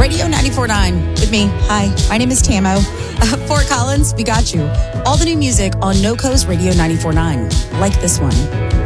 Radio 94.9 with me. Hi, my name is Tamo. Fort Collins, we got you. All the new music on NoCo's Radio 94.9, like this one.